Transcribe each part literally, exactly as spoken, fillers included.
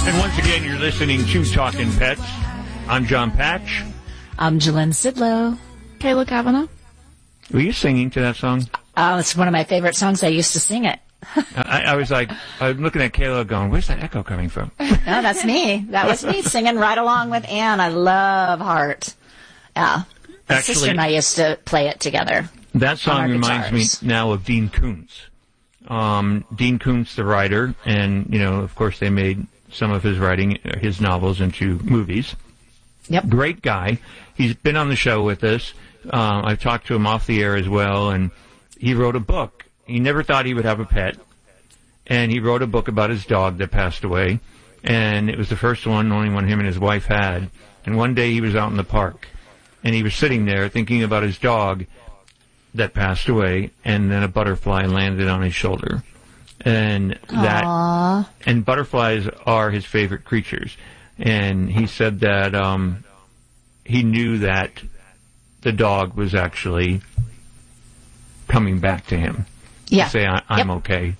And once again, you're listening to Talking Pets. I'm John Patch. I'm Jalynn Sidlow. Kayla Kavanaugh. Were you singing to that song? Oh, it's one of my favorite songs. I used to sing it. I, I was like, I was looking at Kayla going, where's that echo coming from? No, that's me. That was me singing right along with Ann. I love Heart. Yeah. My Actually, sister and I used to play it together. That song reminds guitars. me now of Dean Koontz. Um, Dean Koontz, the writer, and, you know, of course they made some of his writing, his novels into movies. Yep. Great guy. He's been on the show with us. Uh, I've talked to him off the air as well, and he wrote a book. He never thought he would have a pet, and he wrote a book about his dog that passed away, and it was the first one, the only one him and his wife had. And one day he was out in the park, and he was sitting there thinking about his dog that passed away, and then a butterfly landed on his shoulder. And that, Aww. and butterflies are his favorite creatures. And he said that um, he knew that the dog was actually coming back to him. Yeah. To say, I, I'm Yep. okay.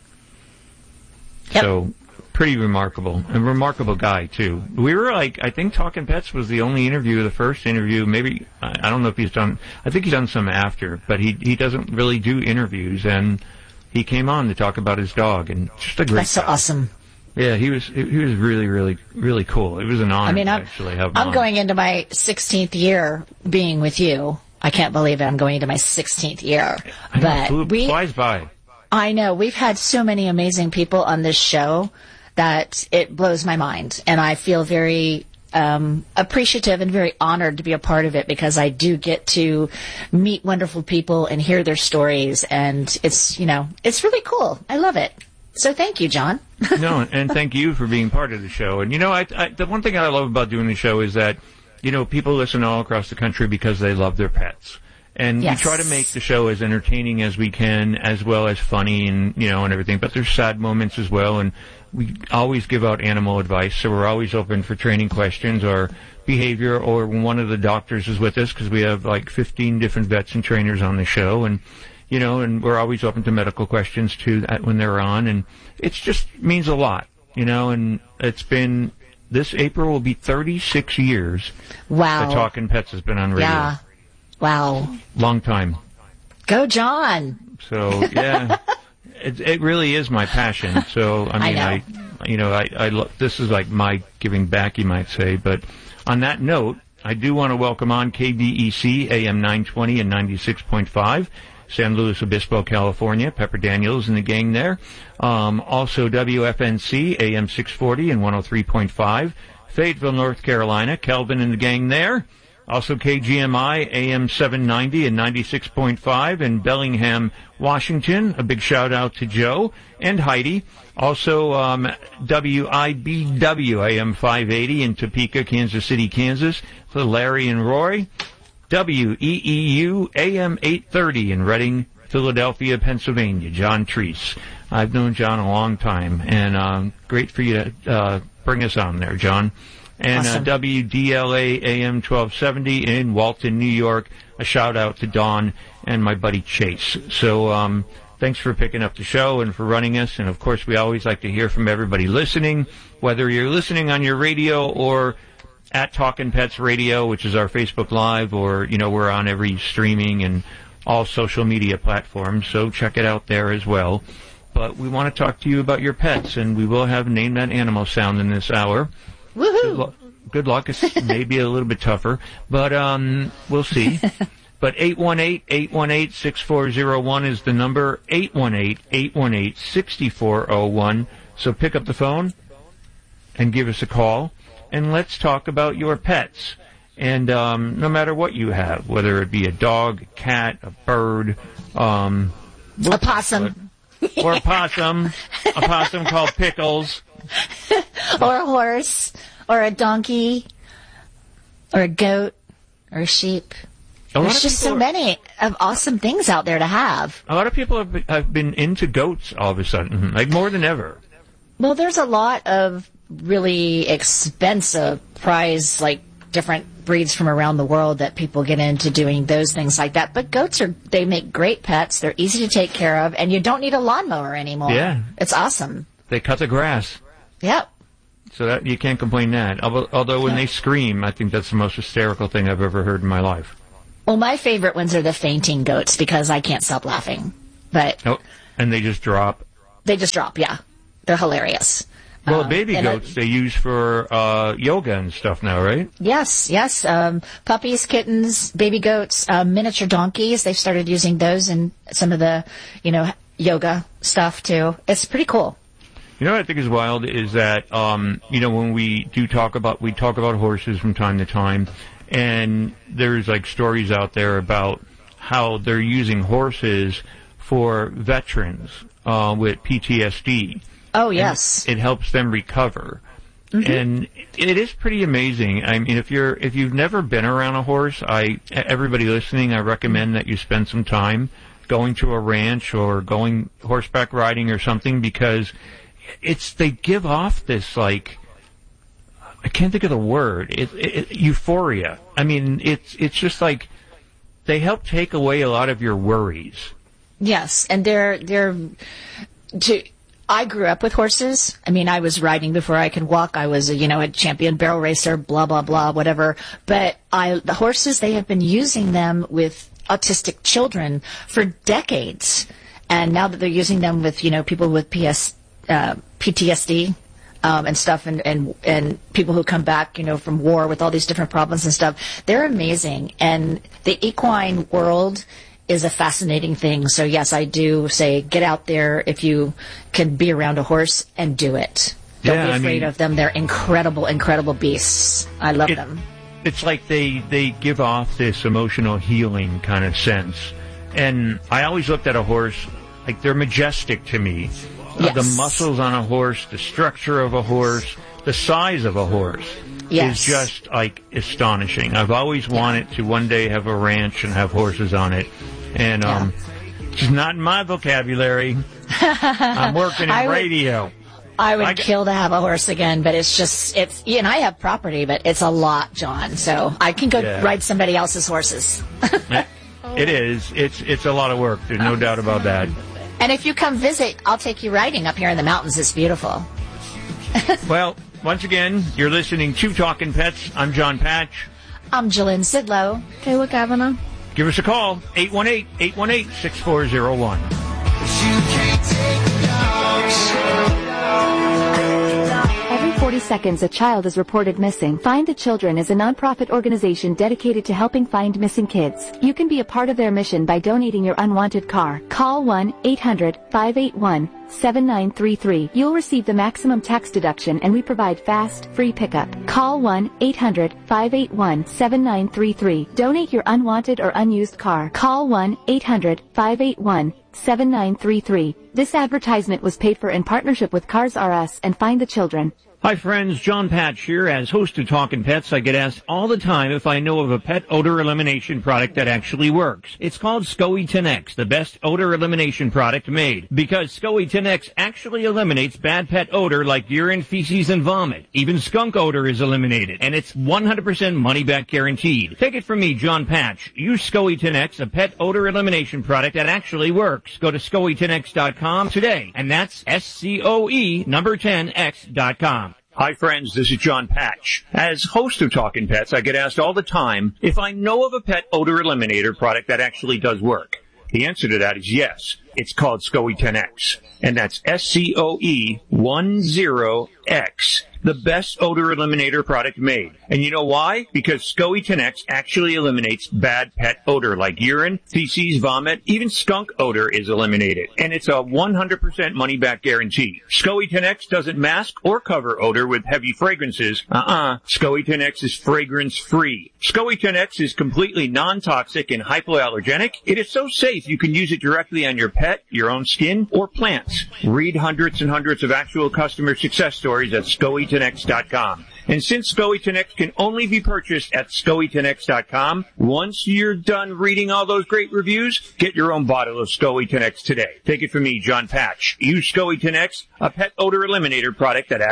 Yep. So, pretty remarkable. A remarkable guy, too. We were like, I think Talking Pets was the only interview, the first interview, maybe, I, I don't know if he's done, I think he's done some after, but he he doesn't really do interviews, and he came on to talk about his dog, and just a great That's so guy. awesome. Yeah, he was he was really, really, really cool. It was an honor I mean, to I'm, actually have him I'm on. going into my sixteenth year being with you. I can't believe it. I'm going into my sixteenth year. I know, But it flew, we, flies by. I know. We've had so many amazing people on this show that it blows my mind. And I feel very um, appreciative and very honored to be a part of it because I do get to meet wonderful people and hear their stories. And it's, you know, it's really cool. I love it. So thank you, John. No, and thank you for being part of the show. And, you know, I, I, the one thing I love about doing the show is that, you know, people listen all across the country because they love their pets. And Yes. we try to make the show as entertaining as we can, as well as funny and, you know, and everything. But there's sad moments as well, and we always give out animal advice, so we're always open for training questions or behavior, or when one of the doctors is with us, because we have like fifteen different vets and trainers on the show, and, you know, and we're always open to medical questions, too, that when they're on, and it just means a lot, you know, and it's been, this April will be thirty-six years Wow. that Talking Pets has been on radio. Yeah. Wow. Long time. Go, John. So, yeah, it, it really is my passion. So, I mean, I I, know. you know, I, I, lo- this is like my giving back, you might say. But on that note, I do want to welcome on K D E C, A M nine twenty and ninety-six point five, San Luis Obispo, California, Pepper Daniels and the gang there. Um, also W F N C, A M six forty and one oh three point five, Fayetteville, North Carolina, Kelvin and the gang there. Also K G M I, A M seven ninety and ninety-six point five in Bellingham, Washington. A big shout out to Joe and Heidi. Also um, W I B W, A M five eighty in Topeka, Kansas City, Kansas, for Larry and Roy. W E E U, A M eight thirty in Reading, Philadelphia, Pennsylvania, John Treese. I've known John a long time, and um, great for you to uh, bring us on there, John. And Awesome. uh, W D L A A M twelve seventy in Walton, New York. A shout out to Dawn and my buddy Chase. So um, thanks for picking up the show and for running us. And, of course, we always like to hear from everybody listening, whether you're listening on your radio or at Talkin' Pets Radio, which is our Facebook Live, or, you know, we're on every streaming and all social media platforms. So check it out there as well. But we want to talk to you about your pets, and we will have Name That Animal sound in this hour. Woohoo. Good, lu- good luck. It's maybe a little bit tougher, but um, we'll see. But eight one eight, eight one eight, six four zero one is the number, eight one eight, eight one eight, six four zero one. So pick up the phone and give us a call, and let's talk about your pets. And um, no matter what you have, whether it be a dog, a cat, a bird, um, A possum. or a possum, a possum called Pickles. Or a horse. Or a donkey. Or a goat. Or a sheep. A lot There's of just people so are- many of awesome things out there to have. A lot of people have been, have been into goats all of a sudden, like more than ever. Well, there's a lot of really expensive prize, like different breeds from around the world that people get into doing those things like that. But goats are, they make great pets. They're easy to take care of, and you don't need a lawnmower anymore. Yeah. It's awesome. They cut the grass. Yep. So that you can't complain that. Although, although when they scream, I think that's the most hysterical thing I've ever heard in my life. Well, my favorite ones are the fainting goats because I can't stop laughing. But oh, and they just drop. They just drop, yeah. They're hilarious. Well, um, baby goats I, they use for uh, yoga and stuff now, right? Yes, yes. Um, puppies, kittens, baby goats, uh, miniature donkeys. They've started using those in some of the, you know, yoga stuff too. It's pretty cool. You know what I think is wild is that, um, you know, when we do talk about, we talk about horses from time to time, and there's like stories out there about how they're using horses for veterans uh, with P T S D. Oh, yes. And it helps them recover. Mm-hmm. And it is pretty amazing. I mean, if you're, if you've never been around a horse, I, everybody listening, I recommend that you spend some time going to a ranch or going horseback riding or something, because it's, they give off this, like, I can't think of the word, it, it, euphoria. I mean, it's, it's just like, they help take away a lot of your worries. Yes, and they're, they're, to, I grew up with horses. I mean, I was riding before I could walk. I was, a, you know, a champion barrel racer, blah, blah, blah, whatever. But I, the horses, they have been using them with autistic children for decades. And now that they're using them with, you know, people with P S, uh, P T S D, um, and stuff, and, and, and people who come back, you know, from war with all these different problems and stuff, they're amazing. And the equine world is a fascinating thing. So yes, I do say get out there if you can be around a horse and do it. Don't yeah, be afraid I mean, of them. They're incredible, incredible beasts. I love it, them. It's like they, they give off this emotional healing kind of sense. And I always looked at a horse, like they're majestic to me. Yes. Uh, the muscles on a horse, the structure of a horse, the size of a horse. Yes. Is just like astonishing. I've always wanted to one day have a ranch and have horses on it. And um, yeah. It's not in my vocabulary. I'm working in I would, radio. I would I kill to have a horse again, but it's just, it's, you know, I have property, but it's a lot, John. So I can go yeah. ride somebody else's horses. It is. It's it's a lot of work. There's no doubt about that. And if you come visit, I'll take you riding up here in the mountains. It's beautiful. Well, once again, you're listening to Talking Pets. I'm John Patch. I'm Jillian Sidlow. Kayla Kavanaugh. Give us a call, eight one eight, eight one eight, six four zero one. Every forty seconds, a child is reported missing. Find the Children is a nonprofit organization dedicated to helping find missing kids. You can be a part of their mission by donating your unwanted car. Call one eight hundred, five eight one, seven nine three three. You'll receive the maximum tax deduction, and we provide fast, free pickup. Call one eight hundred, five eight one, seven nine three three. Donate your unwanted or unused car. Call one eight hundred, five eight one, seven nine three three. This advertisement was paid for in partnership with Cars R Us and Find the Children. Hi friends, John Patch here. As host of Talkin' Pets, I get asked all the time if I know of a pet odor elimination product that actually works. It's called SCOE ten X, the best odor elimination product made. Because SCOE ten X actually eliminates bad pet odor like urine, feces, and vomit. Even skunk odor is eliminated, and it's one hundred percent money-back guaranteed. Take it from me, John Patch. Use SCOE ten X, a pet odor elimination product that actually works. Go to scoe ten x dot com today, and that's S C O E number ten X dot com. Hi friends, this is John Patch. As host of Talkin' Pets, I get asked all the time if I know of a pet odor eliminator product that actually does work. The answer to that is yes. It's called SCOE ten X, and that's S C O E ten X. The best odor eliminator product made. And you know why? Because SCOE ten X actually eliminates bad pet odor like urine, feces, vomit, even skunk odor is eliminated. And it's a one hundred percent money-back guarantee. SCOE ten X doesn't mask or cover odor with heavy fragrances. Uh-uh. SCOE ten X is fragrance-free. SCOE ten X is completely non-toxic and hypoallergenic. It is so safe you can use it directly on your pet, your own skin, or plants. Read hundreds and hundreds of actual customer success stories at scoe ten x dot com. And since SCOE ten X can only be purchased at scoe ten x dot com, once you're done reading all those great reviews, get your own bottle of SCOE ten X today. Take it from me, John Patch. Use SCOE ten X, a pet odor eliminator product that...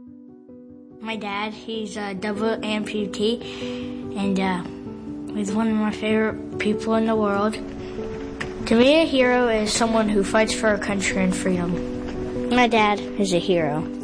My dad, he's a double amputee, and uh, he's one of my favorite people in the world. To me, a hero is someone who fights for our country and freedom. My dad is a hero.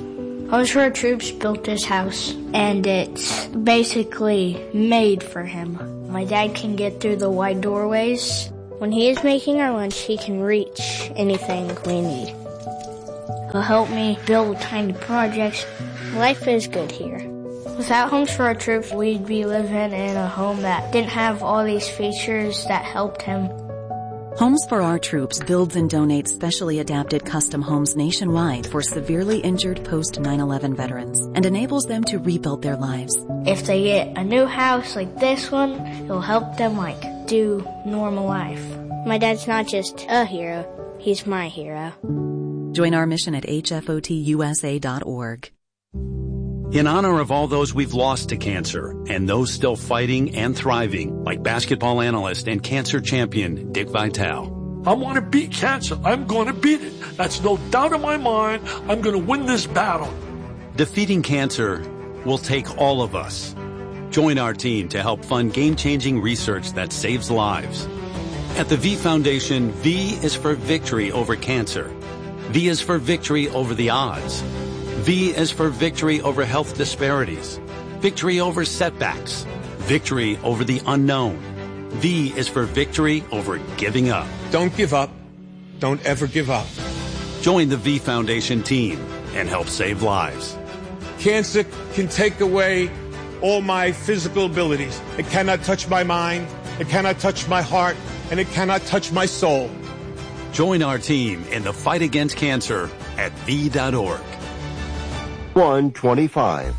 Homes for Our Troops built this house, and it's basically made for him. My dad can get through the wide doorways. When he is making our lunch, he can reach anything we need. He'll help me build tiny projects. Life is good here. Without Homes for Our Troops, we'd be living in a home that didn't have all these features that helped him. Homes for Our Troops builds and donates specially adapted custom homes nationwide for severely injured post nine eleven veterans and enables them to rebuild their lives. If they get a new house like this one, it'll help them like do normal life. My dad's not just a hero, he's my hero. Join our mission at H F O T U S A dot org. In honor of all those we've lost to cancer and those still fighting and thriving, like basketball analyst and cancer champion Dick Vitale. I want to beat cancer. I'm going to beat it. That's no doubt in my mind. I'm going to win this battle. Defeating cancer will take all of us. Join our team to help fund game-changing research that saves lives. At the V Foundation, V is for victory over cancer. V is for victory over the odds. V is for victory over health disparities, victory over setbacks, victory over the unknown. V is for victory over giving up. Don't give up. Don't ever give up. Join the V Foundation team and help save lives. Cancer can take away all my physical abilities. It cannot touch my mind, it cannot touch my heart, and it cannot touch my soul. Join our team in the fight against cancer at V dot org. one twenty-five.